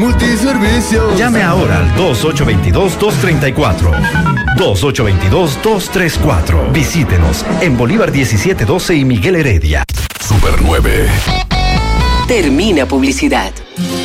Multiservicios. Llame ahora al 2822-234. 2822-234. Visítenos en Bolívar 1712 y Miguel Heredia. Super 9. Termina publicidad.